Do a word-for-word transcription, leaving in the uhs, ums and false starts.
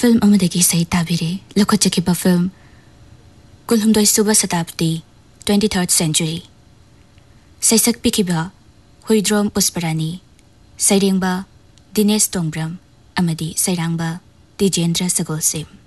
film अमदगी सही ताबिरे लखोचकिबा film कुलहुमदोय सुबा शताब्दी twenty third century सैसक पिकिबा हुइद्रोम Pushparani सैरेंबा Dinesh तोंग्ब्रम अमदी सैरांबा दिजेंद्र सगोलसेम